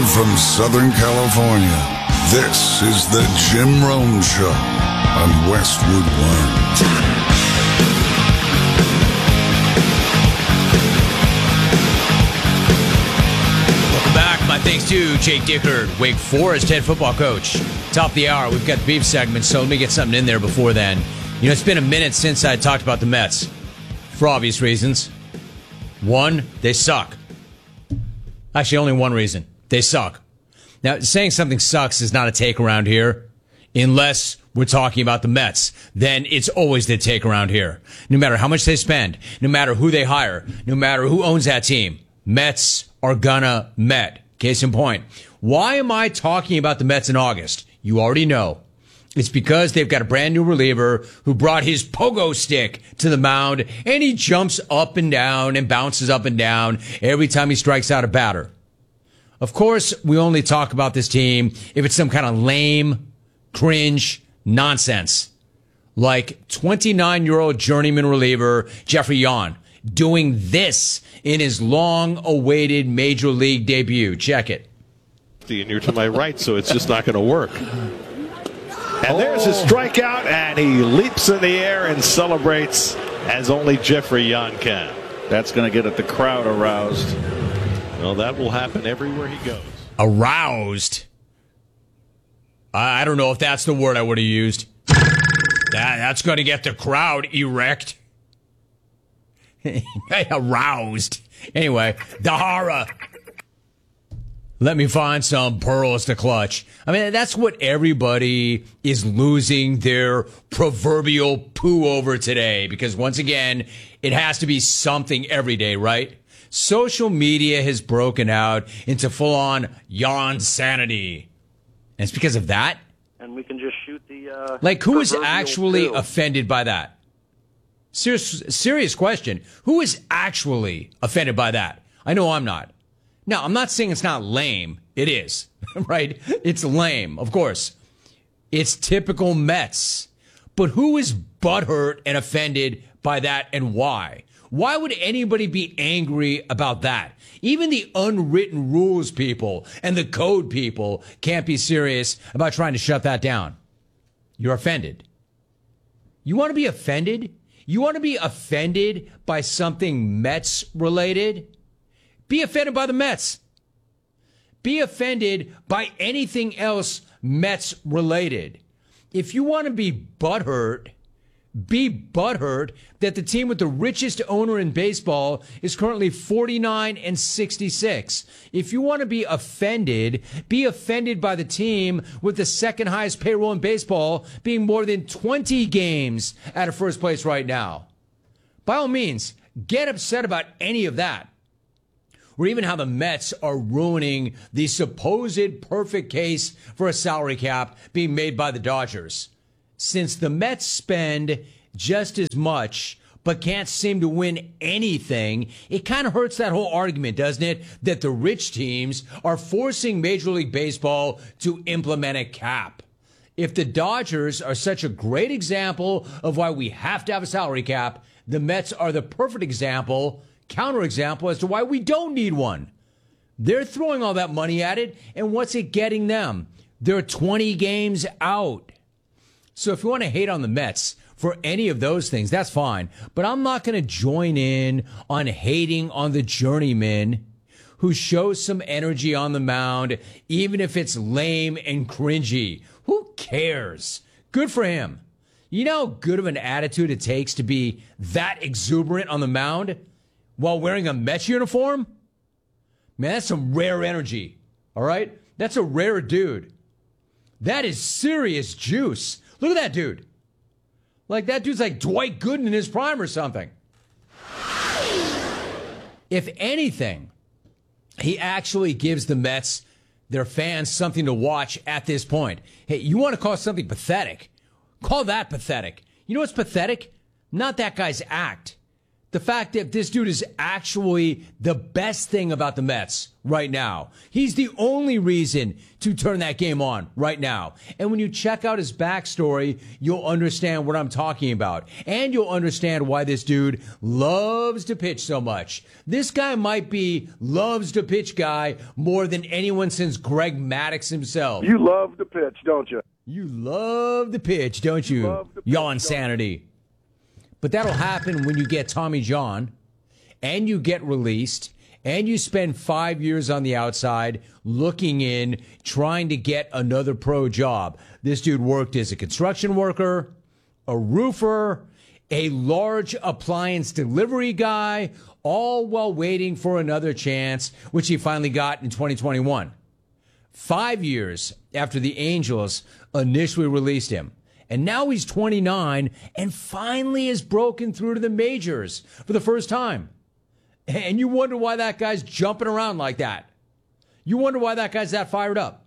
Live from Southern California, this is the Jim Rome Show on Westwood One. My thanks to Jake Dickert, Wake Forest head football coach. Top of the hour, we've got the beef segment, so let me get something in there before then. You know, it's been a minute since I talked about the Mets, for obvious reasons. One, they suck. Actually, only one reason. They suck. Now, saying something sucks is not a take around here, unless we're talking about the Mets. Then it's always the take around here. No matter how much they spend, no matter who they hire, no matter who owns that team, Mets are gonna Met. Case in point, why am I talking about the Mets in August? You already know. It's because they've got a brand new reliever who brought his pogo stick to the mound, and he jumps up and down and bounces up and down every time he strikes out a batter. Of course, we only talk about this team if it's some kind of lame, cringe nonsense. Like 29-year-old journeyman reliever Jeffrey Yon doing this in his long-awaited Major League debut. Check it. And you're to my right, so it's just not going to work. And there's his strikeout, and he leaps in the air and celebrates as only Jeffrey Yon can. That's going to get the crowd aroused. Well, that will happen everywhere he goes. Aroused? I don't know if that's the word I would have used. That's going to get the crowd erect. Aroused. Anyway, Dahara. Let me find some pearls to clutch. I mean, that's what everybody is losing their proverbial poo over today. Because once again, it has to be something every day, right? Social media has broken out into full-on yawn sanity. And it's because of that? And we can just shoot the... like, who is actually offended by that? Serious question. Who is actually offended by that? I know I'm not. Now, I'm not saying it's not lame. It is, right? It's lame, of course. It's typical Mets. But who is butthurt and offended by that, and why? Why would anybody be angry about that? Even the unwritten rules people and the code people can't be serious about trying to shut that down. You're offended. You want to be offended? You want to be offended by something Mets related? Be offended by the Mets. Be offended by anything else Mets related. If you want to be butthurt that the team with the richest owner in baseball is currently 49-66. If you want to be offended by the team with the second highest payroll in baseball being more than 20 games out of first place right now. By all means, get upset about any of that. Or even how the Mets are ruining the supposed perfect case for a salary cap being made by the Dodgers. Since the Mets spend just as much but can't seem to win anything, it kind of hurts that whole argument, doesn't it? That the rich teams are forcing Major League Baseball to implement a cap. If the Dodgers are such a great example of why we have to have a salary cap, the Mets are the perfect counterexample as to why we don't need one. They're throwing all that money at it, and what's it getting them? They're 20 games out. So if you want to hate on the Mets for any of those things, that's fine. But I'm not going to join in on hating on the journeyman who shows some energy on the mound, even if it's lame and cringy. Who cares? Good for him. You know how good of an attitude it takes to be that exuberant on the mound while wearing a Mets uniform? Man, that's some rare energy, all right? That's a rare dude. That is serious juice. Look at that dude. Like, that dude's like Dwight Gooden in his prime or something. If anything, he actually gives the Mets, their fans, something to watch at this point. Hey, you want to call something pathetic? Call that pathetic. You know what's pathetic? Not that guy's act. The fact that this dude is actually the best thing about the Mets right now. He's the only reason to turn that game on right now. And when you check out his backstory, you'll understand what I'm talking about. And you'll understand why this dude loves to pitch so much. This guy might be loves to pitch guy more than anyone since Greg Maddux himself. You love to pitch, don't you? You love the pitch, don't you? Y'all insanity. But that'll happen when you get Tommy John and you get released and you spend 5 years on the outside looking in, trying to get another pro job. This dude worked as a construction worker, a roofer, a large appliance delivery guy, all while waiting for another chance, which he finally got in 2021. 5 years after the Angels initially released him. And now he's 29 and finally has broken through to the majors for the first time. And you wonder why that guy's jumping around like that. You wonder why that guy's that fired up.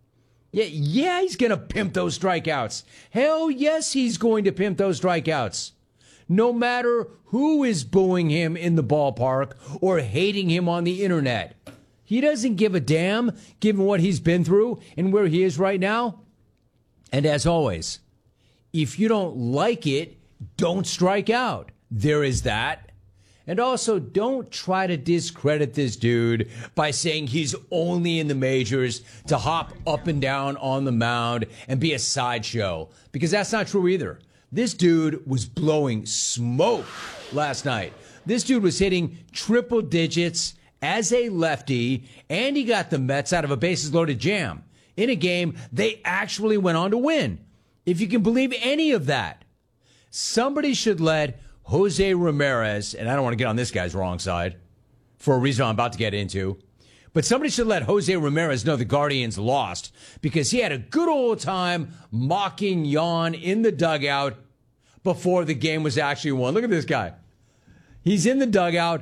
Yeah, he's going to pimp those strikeouts. Hell yes, he's going to pimp those strikeouts. No matter who is booing him in the ballpark or hating him on the internet. He doesn't give a damn given what he's been through and where he is right now. And as always, if you don't like it, don't strike out. There is that. And also, don't try to discredit this dude by saying he's only in the majors to hop up and down on the mound and be a sideshow. Because that's not true either. This dude was blowing smoke last night. This dude was hitting triple digits as a lefty, and he got the Mets out of a bases-loaded jam in a game they actually went on to win. If you can believe any of that, somebody should let Jose Ramirez, and I don't want to get on this guy's wrong side for a reason I'm about to get into, but somebody should let Jose Ramirez know the Guardians lost because he had a good old time mocking Jan in the dugout before the game was actually won. Look at this guy. He's in the dugout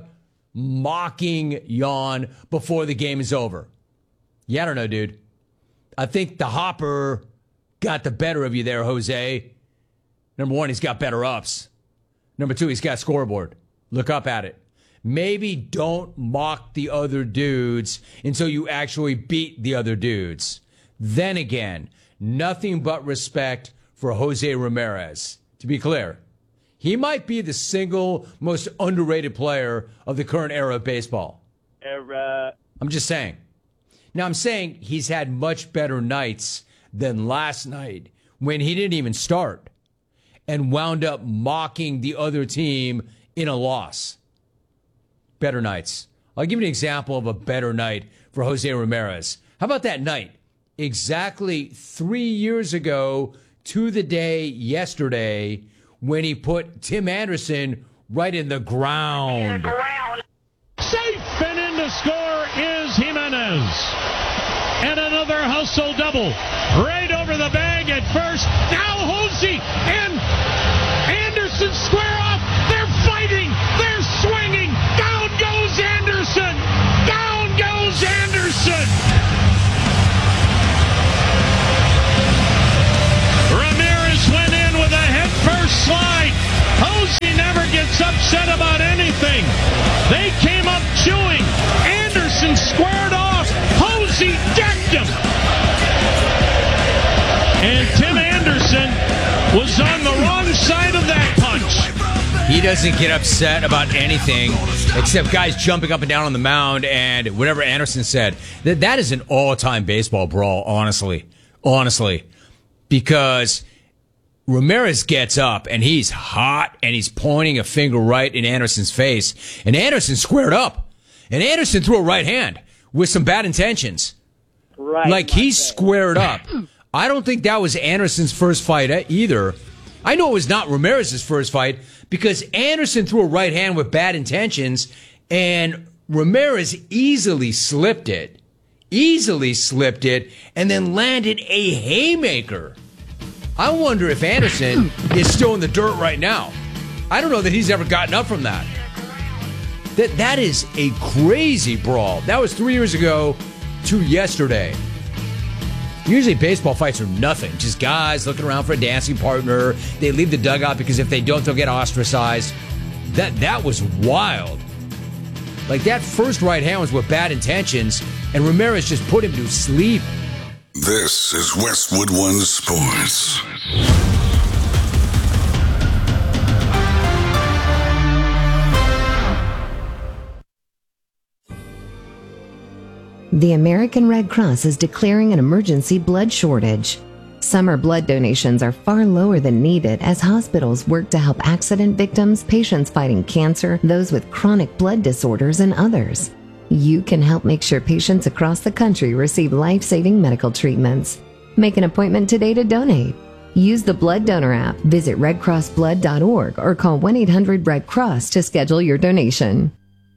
mocking Jan before the game is over. Yeah, I don't know, dude. I think the hopper got the better of you there, Jose. Number one, he's got better ups. Number two, he's got scoreboard. Look up at it. Maybe don't mock the other dudes until you actually beat the other dudes. Then again, nothing but respect for Jose Ramirez. To be clear, he might be the single most underrated player of the current era of baseball. I'm just saying. Now, I'm saying he's had much better nights than last night when he didn't even start and wound up mocking the other team in a loss. Better nights. I'll give you an example of a better night for Jose Ramirez. How about that night? Exactly 3 years ago to the day yesterday when he put Tim Anderson right in the ground. Safe and in to score is Jimenez. And another hustle double. Right over the bag at first. Now Hosey and Anderson square off. They're fighting. They're swinging. Down goes Anderson. Down goes Anderson. Ramirez went in with a head-first slide. Hosey never gets upset about anything. They came up chewing. Anderson squared off. Hosey decked him. And Tim Anderson was on the wrong side of that punch. He doesn't get upset about anything except guys jumping up and down on the mound and whatever Anderson said. That is an all-time baseball brawl, honestly. Honestly. Because Ramirez gets up and he's hot and he's pointing a finger right in Anderson's face. And Anderson squared up. And Anderson threw a right hand with some bad intentions. Right. Like he squared up. I don't think that was Anderson's first fight either. I know it was not Ramirez's first fight because Anderson threw a right hand with bad intentions and Ramirez easily slipped it, and then landed a haymaker. I wonder if Anderson is still in the dirt right now. I don't know that he's ever gotten up from that. That is a crazy brawl. That was 3 years ago to yesterday. Usually baseball fights are nothing. Just guys looking around for a dancing partner. They leave the dugout because if they don't, they'll get ostracized. That was wild. Like, that first right hand was with bad intentions, and Ramirez just put him to sleep. This is Westwood One Sports. The American Red Cross is declaring an emergency blood shortage. Summer blood donations are far lower than needed as hospitals work to help accident victims, patients fighting cancer, those with chronic blood disorders, and others. You can help make sure patients across the country receive life-saving medical treatments. Make an appointment today to donate. Use the Blood Donor app, visit redcrossblood.org, or call 1-800-RED-CROSS to schedule your donation.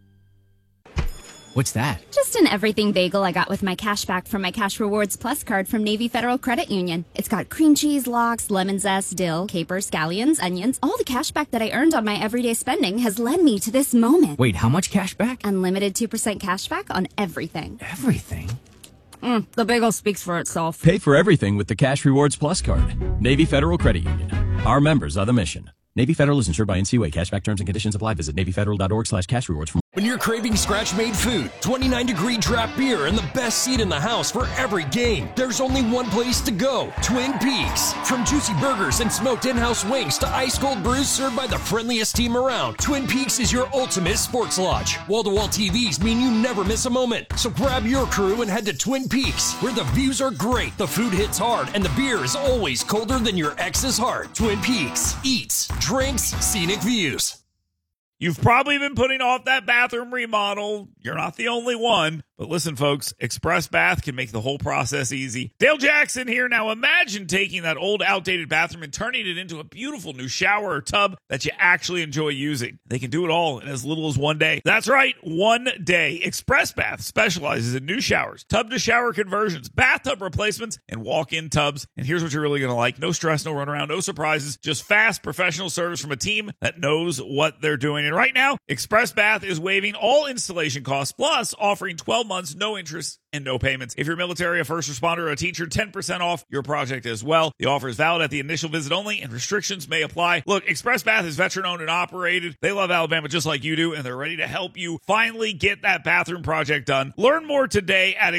What's that? Just an everything bagel I got with my cash back from my Cash Rewards Plus card from Navy Federal Credit Union. It's got cream cheese, lox, lemon zest, dill, capers, scallions, onions. All the cash back that I earned on my everyday spending has led me to this moment. Wait, how much cash back? Unlimited 2% cash back on everything. Everything? The bagel speaks for itself. Pay for everything with the Cash Rewards Plus card. Navy Federal Credit Union. Our members are the mission. Navy Federal is insured by NCUA. Cashback terms and conditions apply. Visit NavyFederal.org/cashrewards. When you're craving scratch-made food, 29-degree draft beer, and the best seat in the house for every game, there's only one place to go: Twin Peaks. From juicy burgers and smoked in-house wings to ice-cold brews served by the friendliest team around, Twin Peaks is your ultimate sports lodge. Wall-to-wall TVs mean you never miss a moment. So grab your crew and head to Twin Peaks, where the views are great, the food hits hard, and the beer is always colder than your ex's heart. Twin Peaks. Eats, drinks, scenic views. You've probably been putting off that bathroom remodel. You're not the only one. But listen, folks, Express Bath can make the whole process easy. Dale Jackson here. Now imagine taking that old, outdated bathroom and turning it into a beautiful new shower or tub that you actually enjoy using. They can do it all in as little as 1 day. That's right, 1 day. Express Bath specializes in new showers, tub-to-shower conversions, bathtub replacements, and walk-in tubs. And here's what you're really going to like. No stress, no runaround, no surprises. Just fast, professional service from a team that knows what they're doing. And right now, Express Bath is waiving all installation costs, plus offering 12 months, no interest, and no payments. If you're military, a first responder, or a teacher, 10% off your project as well. The offer is valid at the initial visit only, and restrictions may apply. Look, Express Bath is veteran-owned and operated. They love Alabama just like you do, and they're ready to help you finally get that bathroom project done. Learn more today at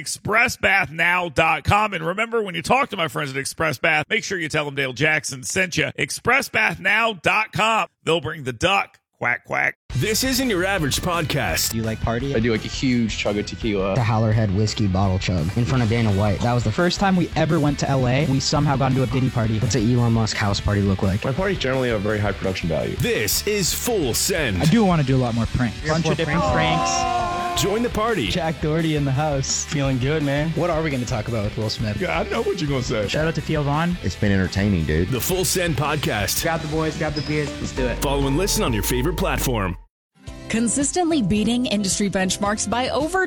expressbathnow.com. And remember, when you talk to my friends at Express Bath, make sure you tell them Dale Jackson sent you. expressbathnow.com. They'll bring the duck. Quack, quack. This isn't your average podcast. Do you like party? I do like a huge chug of tequila. The Howlerhead whiskey bottle chug in front of Dana White. That was the first time we ever went to LA. We somehow got into a Diddy party. What's an Elon Musk house party look like? My parties generally have very high production value. This is Full Send. I do want to do a lot more pranks. Bunch of different pranks. Join the party. Jack Doherty in the house. Feeling good, man. What are we going to talk about with Will Smith? Yeah, I know what you're going to say. Shout out to Theo Vaughn. It's been entertaining, dude. The Full Send podcast. Grab the boys, grab the beers. Let's do it. Follow and listen on your favorite platform. Consistently beating industry benchmarks by over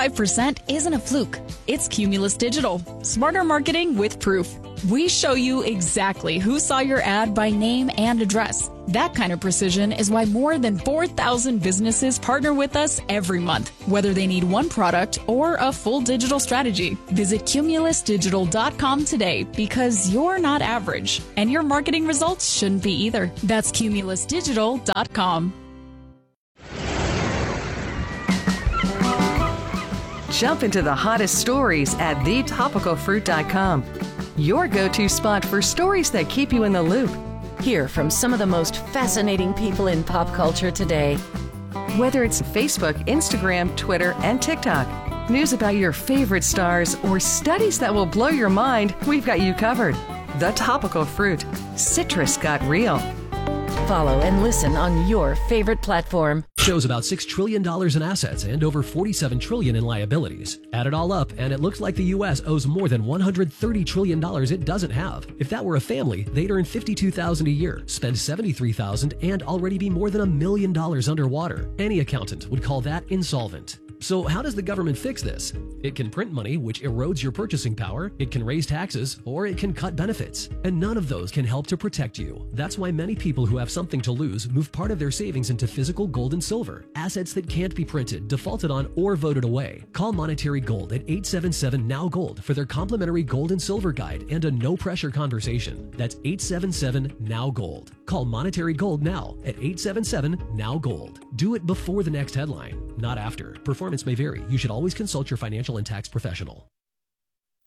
25% isn't a fluke. It's Cumulus Digital. Smarter marketing with proof. We show you exactly who saw your ad by name and address. That kind of precision is why more than 4,000 businesses partner with us every month, whether they need one product or a full digital strategy. Visit cumulusdigital.com today, because you're not average, and your marketing results shouldn't be either. That's cumulusdigital.com. Jump into the hottest stories at thetopicalfruit.com. Your go-to spot for stories that keep you in the loop. Hear from some of the most fascinating people in pop culture today. Whether it's Facebook, Instagram, Twitter, and TikTok, news about your favorite stars, or studies that will blow your mind, we've got you covered. The Topical Fruit. Citrus got real. Follow and listen on your favorite platform. Shows about $6 trillion in assets and over $47 trillion in liabilities. Add it all up, and it looks like the U.S. owes more than $130 trillion it doesn't have. If that were a family, they'd earn $52,000 a year, spend $73,000, and already be more than $1 million underwater. Any accountant would call that insolvent. So how does the government fix this? It can print money, which erodes your purchasing power, it can raise taxes, or it can cut benefits. And none of those can help to protect you. That's why many people who have something to lose move part of their savings into physical gold and silver, assets that can't be printed, defaulted on, or voted away. Call Monetary Gold at 877-NOW-GOLD for their complimentary gold and silver guide and a no-pressure conversation. That's 877-NOW-GOLD. Call Monetary Gold now at 877-NOW-GOLD. Do it before the next headline, not after. Performance may vary. You should always consult your financial and tax professional.